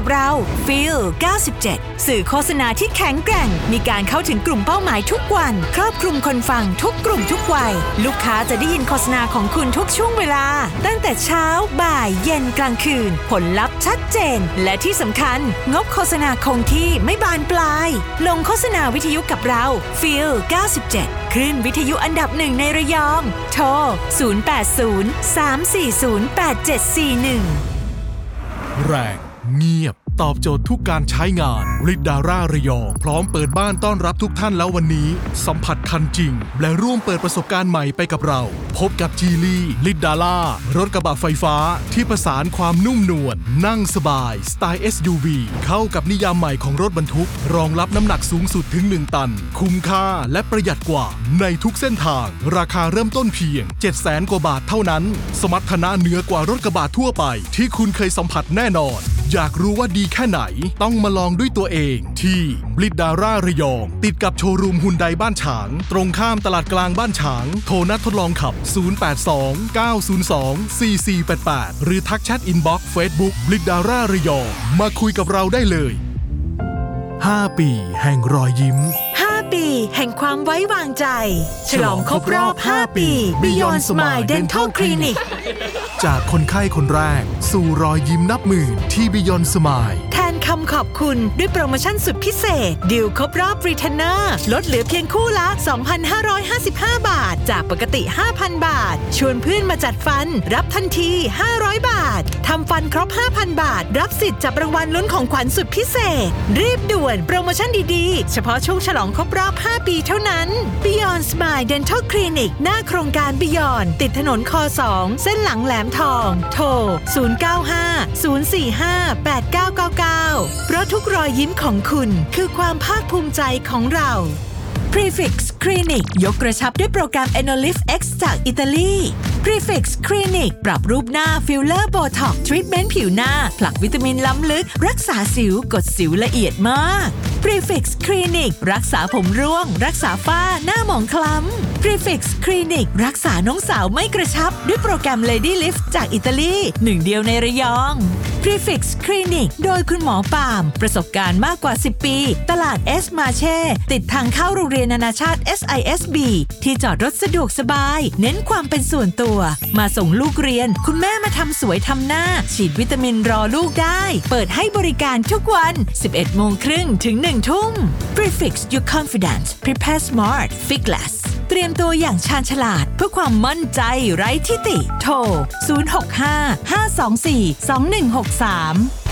กับเรา Feel 97 สื่อโฆษณาที่แข็งแกร่งมีการเข้าถึงกลุ่มเป้าหมายทุกวันครอบคลุมคนฟังทุกกลุ่มทุกวัยลูกค้าจะได้ยินโฆษณาของคุณทุกช่วงเวลาตั้งแต่เช้าบ่ายเย็นกลางคืนผลลัพธ์ชัดเจนและที่สำคัญงบโฆษณาคงที่ไม่บานปลายลงโฆษณาวิทยุกับเรา Feel 97 คลื่นวิทยุอันดับหนึ่งในระยองโทร 080 340 8741 แรงเงียบตอบโจทย์ทุกการใช้งานลิดาร่าระยองพร้อมเปิดบ้านต้อนรับทุกท่านแล้ววันนี้สัมผัสคันจริงและร่วมเปิดประสบการณ์ใหม่ไปกับเราพบกับจีลี่ลิดาร่ารถกระบะไฟฟ้าที่ประสานความนุ่มนวลนั่งสบายสไตล์ SUV เข้ากับนิยามใหม่ของรถบรรทุกรองรับน้ำหนักสูงสุดถึง1 ตันคุ้มค่าและประหยัดกว่าในทุกเส้นทางราคาเริ่มต้นเพียง 700,000 กว่าบาทเท่านั้นสมรรถนะเหนือกว่ารถกระบะทั่วไปที่คุณเคยสัมผัสแน่นอนอยากรู้ว่าดีแค่ไหนต้องมาลองด้วยตัวเองที่ลิดาร่าระยองติดกับโชว์รูมฮุนไดบ้านฉางตรงข้ามตลาดกลางบ้านฉางโทรนัดทดลองขับ 082-902-4488 หรือทักแชทอินบ็อกซ์เฟซบุ๊กลิดาร่าระยองมาคุยกับเราได้เลย5 ปีแห่งรอยยิ้ม 5 ปีแห่งความไว้วางใจฉลองครบรอบ 5 ปี Beyond Smile Dental Clinic จากคนไข้คนแรกสู่รอยยิ้มนับหมื่นที่ Beyond Smile แทนคำขอบคุณด้วยโปรโมชั่นสุดพิเศษดีลครบรอบ Retainer ลดเหลือเพียงคู่ละ 2,555 บาทจากปกติ 5,000 บาทชวนเพื่อนมาจัดฟันรับทันที500 บาททำฟันครบ 5,000 บาทรับสิทธิ์จับรางวัลลุ้นของขวัญสุดพิเศษรีบด่วนโปรโมชั่นดีๆเฉพาะช่วงฉลองครบรอบ 5 ปีเท่านั้น Beyond Smile Dental Clinic หน้าโครงการ Beyond ติดถนนค2เส้นหลังแหลมทองโทร 095-045-8999 เพราะทุกรอยยิ้มของคุณคือความภาคภูมิใจของเรา Prefix Clinic ยกกระชับด้วยโปรแกรม Enolift X จากอิตาลี Prefix Clinic ปรับรูปหน้าฟิลเลอร์โบท็อกซ์ทรีทเมนต์ผิวหน้าผลักวิตามินล้ำลึกรักษาสิวกดสิวละเอียดมาก Prefix Clinic รักษาผมร่วงรักษาฝ้าหน้าหมองคล้ำ Prefix Clinic รักษาน้องสาวไม่กระชับด้วยโปรแกรม Lady Lift จากอิตาลีหนึ่งเดียวในระยอง Prefix Clinic โดยคุณหมอปาล์มประสบการณ์มากกว่า 10 ปีตลาด S Marche ติดทางเข้าโรงเรียนนานาชาติ SISB ที่จอดรถสะดวกสบายเน้นความเป็นส่วนตัวมาส่งลูกเรียนคุณแม่มาทำสวยทำหน้าฉีดวิตามินรอลูกได้เปิดให้บริการทุกวัน 11:30 นถึง 1 ทุ่ม Prefix Your Confidence Prepare Smart Fitgless เตรียมตัวอย่างชาญฉลาดเพื่อความมั่นใจไร้ที่ติโทร 065-524-2163